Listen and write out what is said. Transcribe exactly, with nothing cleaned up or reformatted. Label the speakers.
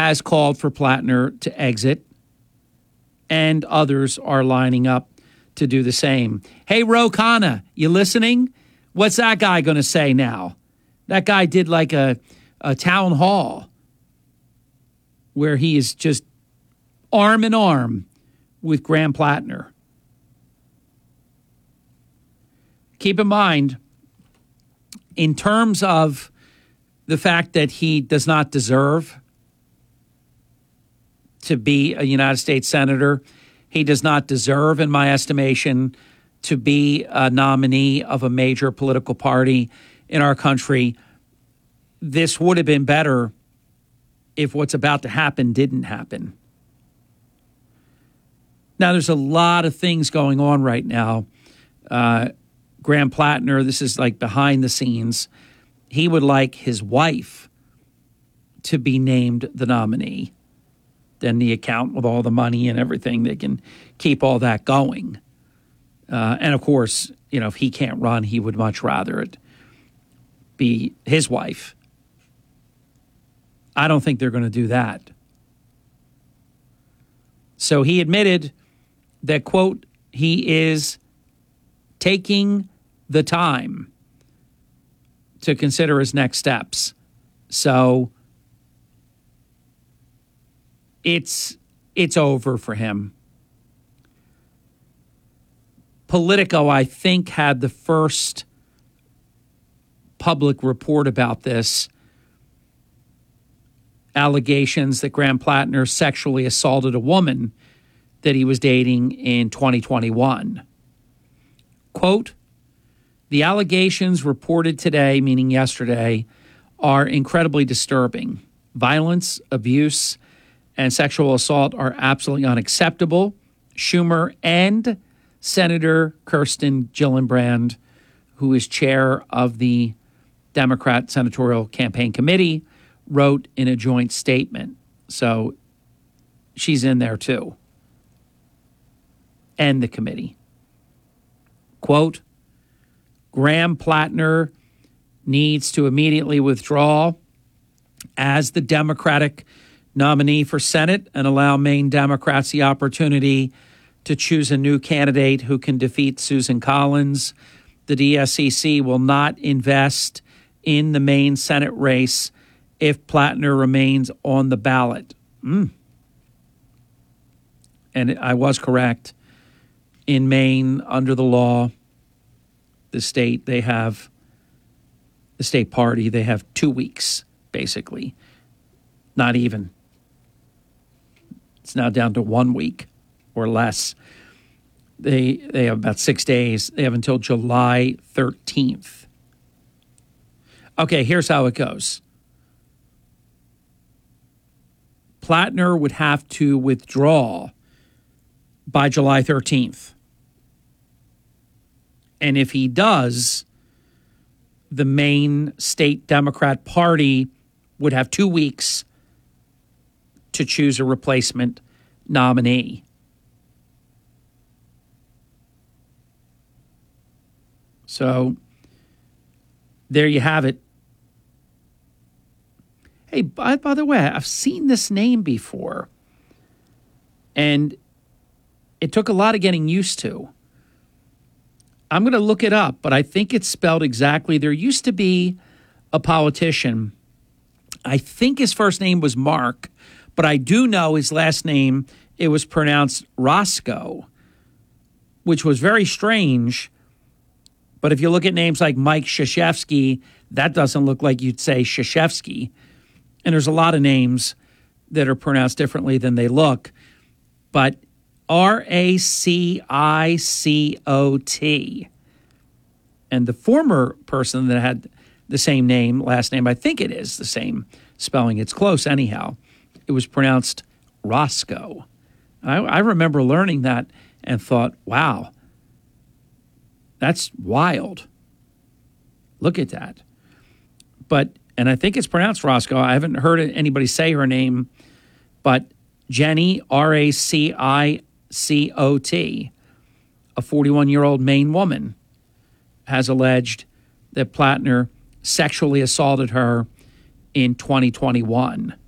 Speaker 1: has called for Plattner to exit, and others are lining up to do the same. Hey, Ro Khanna, you listening? What's that guy going to say now? That guy did like a, a town hall where he is just arm in arm with Graham Plattner. Keep in mind, in terms of the fact that he does not deserve to be a United States Senator, he does not deserve, in my estimation, to be a nominee of a major political party in our country. This would have been better if what's about to happen didn't happen. Now, there's a lot of things going on right now. Uh, Graham Plattner, this is like behind the scenes. He would like his wife to be named the nominee. Then the account with all the money and everything, they can keep all that going. Uh, and of course, you know, if he can't run, he would much rather it be his wife. I don't think they're going to do that. So he admitted that, quote, he is taking the time to consider his next steps. So it's it's over for him. Politico, I think, had the first public report about this. Allegations that Graham Plattner sexually assaulted a woman that he was dating in twenty twenty-one. Quote, the allegations reported today, meaning yesterday, are incredibly disturbing. Violence, abuse, and sexual assault are absolutely unacceptable. Schumer and Senator Kirsten Gillibrand, who is chair of the Democrat Senatorial Campaign Committee, wrote in a joint statement. So she's in there too. And the committee. Quote, Graham Plattner needs to immediately withdraw as the Democratic nominee for Senate and allow Maine Democrats the opportunity to choose a new candidate who can defeat Susan Collins. The D S C C will not invest in the Maine Senate race if Plattner remains on the ballot. Mm. And I was correct. In Maine, under the law, the state, they have, the state party, they have two weeks, basically. Not even. It's now down to one week or less. They they have about six days. They have until July thirteenth. Okay, here's how it goes. Plattner would have to withdraw by July thirteenth. And if he does, the Maine State Democrat Party would have two weeks to choose a replacement nominee. So there you have it. Hey, by, by the way, I've seen this name before, and it took a lot of getting used to. I'm going to look it up, but I think it's spelled exactly. There used to be a politician. I think his first name was Mark, but I do know his last name, it was pronounced Roscoe, which was very strange. But if you look at names like Mike Krzyzewski, that doesn't look like you'd say Krzyzewski. And there's a lot of names that are pronounced differently than they look. But R A C I C O T. And the former person that had the same name, last name, I think it is the same spelling. It's close anyhow. It was pronounced Roscoe. I, I remember learning that and thought, wow, that's wild. Look at that. But, and I think it's pronounced Roscoe. I haven't heard anybody say her name, but Jenny, R A C I C O T, a forty-one-year-old Maine woman, has alleged that Plattner sexually assaulted her in twenty twenty-one.